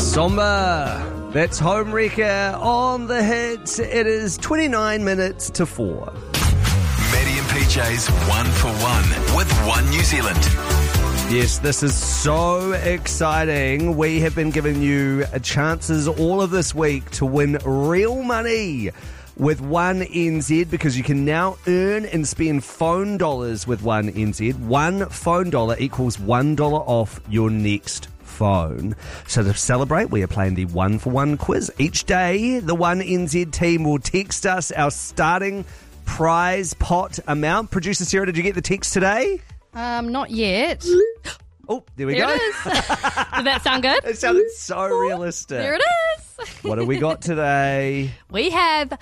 Somber. That's Home Wrecker on the hits. It is 29 minutes to 4. Maddie and PJ's 1 for 1 with One New Zealand. Yes, this is so exciting. We have been giving you chances all of this week to win real money with One NZ, because you can now earn and spend phone dollars with One NZ. One phone dollar equals $1 off your next phone. So to celebrate, we are playing the 1 for 1 quiz. Each day, the One NZ team will text us our starting prize pot amount. Producer Sarah, did you get the text today? Not yet. Oh, there we There go. it is. Did that sound good? It sounded so realistic. There it is. What have we got today? We have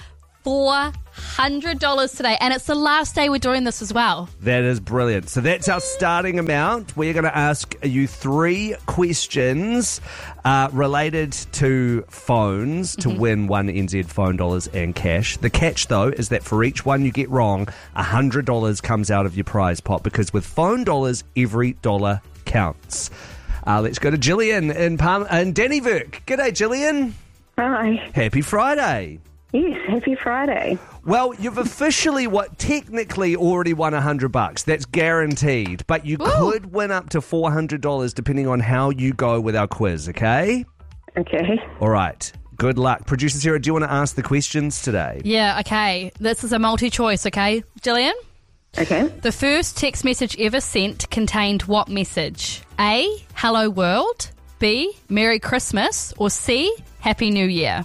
$400 today, and it's the last day we're doing this as well. That is brilliant. So that's our starting amount. We're going to ask you 3 questions related to phones to win One NZ phone dollars and cash. The catch, though, is that for each one you get wrong, $100 comes out of your prize pot, because with phone dollars, every dollar counts. Let's go to Gillian in Dannyvirk. G'day, Gillian. Hi. Happy Friday. Yes, happy Friday. Well, you've officially technically already won $100. That's guaranteed. But you could win up to $400 depending on how you go with our quiz, okay? Okay. All right. Good luck. Producer Sarah, do you want to ask the questions today? Yeah, okay. This is a multi-choice, okay? Gillian? Okay. The first text message ever sent contained what message? A, hello world. B, Merry Christmas. Or C, Happy New Year.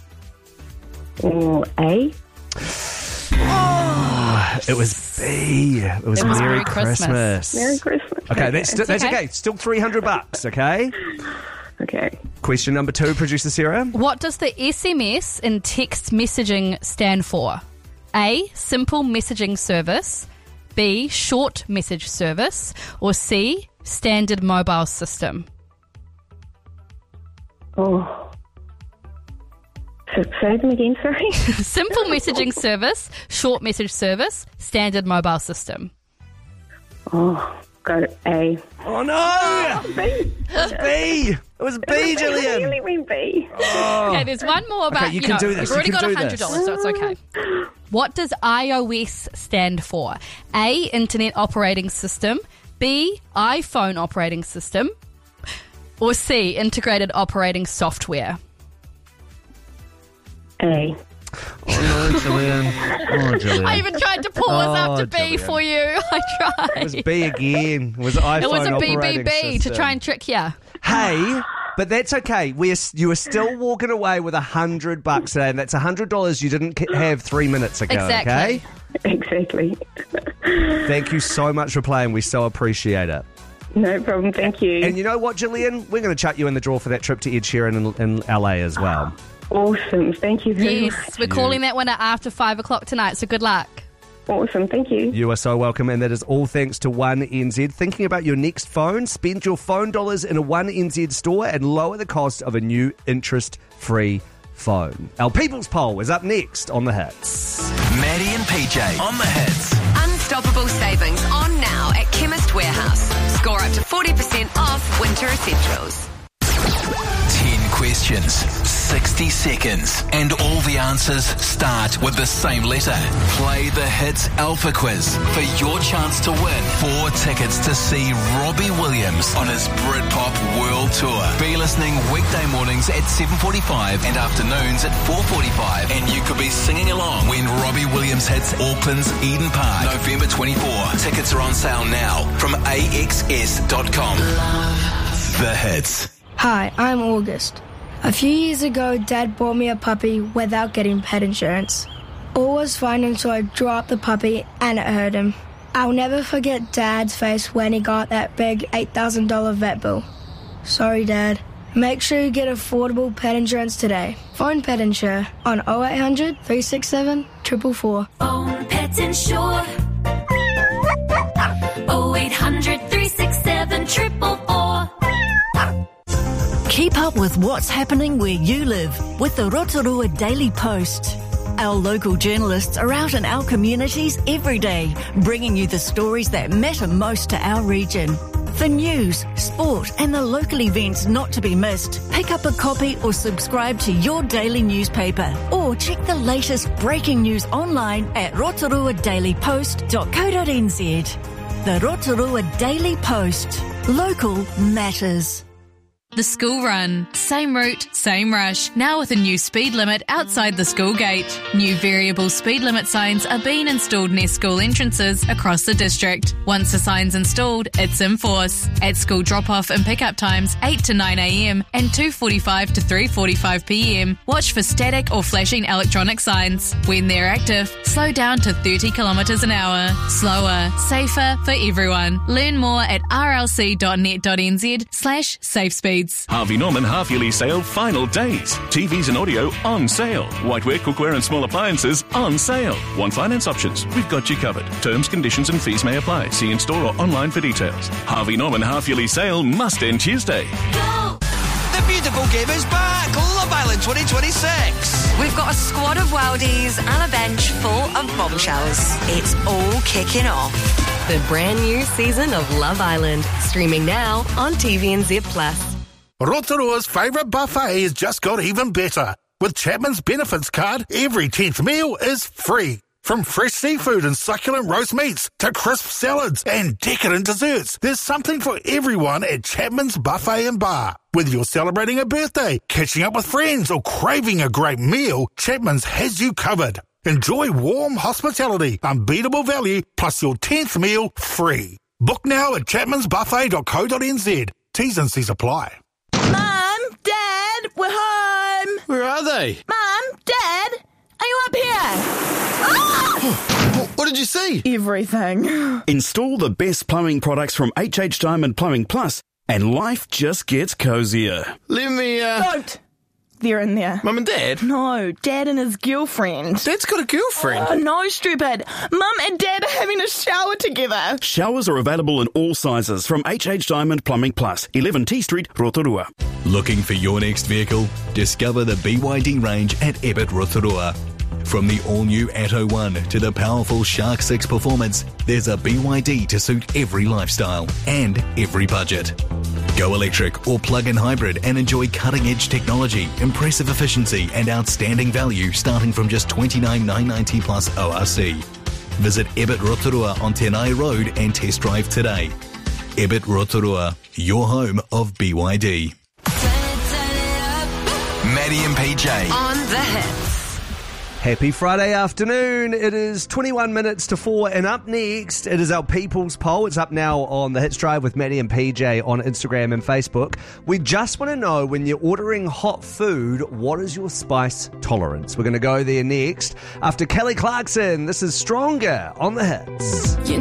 Or A. It was B. It was Merry Christmas. Merry Christmas. Okay, that's okay. Still $300, okay? Okay. Question number 2, Producer Sarah. What does the SMS in text messaging stand for? A, simple messaging service. B, short message service. Or C, standard mobile system. Oh. So say them again, sorry. Simple messaging service, short message service, standard mobile system. Oh, got it. A. Oh, no! B. It was B. It was B, Gillian. Really went B. Okay, there's one more about, Okay, you can do this. You've already You can got do $100, this. so it's okay. What does iOS stand for? A, Internet Operating System. B, iPhone Operating System. Or C, Integrated Operating Software. A. Oh, no, Gillian. Oh, Gillian. I even tried to pause after B Gillian. for you. I tried. It was B again. It was iPhone It was a operating BBB to system. try and trick you. Hey, but that's okay. You are still walking away with $100 today, and that's $100 you didn't have 3 minutes ago. Exactly. Okay? Exactly. Thank you so much for playing. We so appreciate it. No problem. Thank you. And you know what, Gillian? We're going to chuck you in the draw for that trip to Ed Sheeran in LA as well. Awesome. Thank you very much. Yes, we're calling that winner after 5 o'clock tonight, so good luck. Awesome. Thank you. You are so welcome, and that is all thanks to One NZ. Thinking about your next phone? Spend your phone dollars in a One NZ store and lower the cost of a new interest-free phone. Our People's Poll is up next on The Hits. Maddie and PJ on the hits. Unstoppable savings on now at Chemist Warehouse. Score up to 40% off winter essentials. 10 questions, 60 seconds, and all the answers start with the same letter. Play the Hits Alpha Quiz for your chance to win 4 tickets to see Robbie Williams on his Britpop World Tour. Be listening weekday mornings at 7:45 and afternoons at 4:45, and you could be singing along when Robbie Williams hits Auckland's Eden Park, November 24. Tickets are on sale now from AXS.com. The Hits. Hi, I'm August. A few years ago, Dad bought me a puppy without getting pet insurance. All was fine until I dropped the puppy and it hurt him. I'll never forget Dad's face when he got that big $8,000 vet bill. Sorry, Dad. Make sure you get affordable pet insurance today. Phone Pet Insure on 0800 367 444. Phone Pet Insure. 0800 367 444. Keep up with what's happening where you live with the Rotorua Daily Post. Our local journalists are out in our communities every day, bringing you the stories that matter most to our region. For news, sport and the local events not to be missed, pick up a copy or subscribe to your daily newspaper. Or check the latest breaking news online at rotoruadailypost.co.nz. The Rotorua Daily Post. Local matters. The school run. Same route, same rush. Now with a new speed limit outside the school gate. New variable speed limit signs are being installed near school entrances across the district. Once the sign's installed, it's in force. At school drop-off and pick-up times 8 to 9 a.m. and 2:45 to 3:45 p.m. Watch for static or flashing electronic signs. When they're active, slow down to 30 kilometres an hour. Slower, safer for everyone. Learn more at rlc.net.nz/safe speed. Harvey Norman half-yearly sale final days. TVs and audio on sale. Whiteware, cookware and small appliances on sale. Want finance options? We've got you covered. Terms, conditions and fees may apply. See in store or online for details. Harvey Norman half-yearly sale must end Tuesday. Go! The beautiful game is back. Love Island 2026. We've got a squad of worldies and a bench full of bombshells. It's all kicking off. The brand new season of Love Island, streaming now on TVNZ Plus. Rotorua's favourite buffet has just got even better. With Chapman's Benefits card, every 10th meal is free. From fresh seafood and succulent roast meats to crisp salads and decadent desserts, there's something for everyone at Chapman's Buffet and Bar. Whether you're celebrating a birthday, catching up with friends or craving a great meal, Chapman's has you covered. Enjoy warm hospitality, unbeatable value, plus your 10th meal free. Book now at chapmansbuffet.co.nz. T's and C's apply. Mum, Dad, we're home. Where are they? Mum, Dad, are you up here? What did you see? Everything. Install the best plumbing products from HH Diamond Plumbing Plus and life just gets cozier. Let me, Don't. They're in there. Mum and Dad? No, Dad and his girlfriend. Dad's got a girlfriend? Oh, no, stupid. Mum and Dad are having a shower together. Showers are available in all sizes from HH Diamond Plumbing Plus, 11 T Street, Rotorua. Looking for your next vehicle? Discover the BYD range at Ebbet Rotorua. From the all-new Atto 1 to the powerful Shark 6 Performance, there's a BYD to suit every lifestyle and every budget. Go electric or plug-in hybrid and enjoy cutting-edge technology, impressive efficiency and outstanding value starting from just $29,990 plus ORC. Visit Ebbet Rotorua on Tenai Road and test drive today. Ebbet Rotorua, your home of BYD. Maddie and PJ. On the hits. Happy Friday afternoon. It is 21 minutes to 4 and up next, it is our People's Poll. It's up now on the Hits Drive with Maddie and PJ on Instagram and Facebook. We just want to know, when you're ordering hot food, what is your spice tolerance? We're going to go there next. After Kelly Clarkson, this is Stronger on the Hits.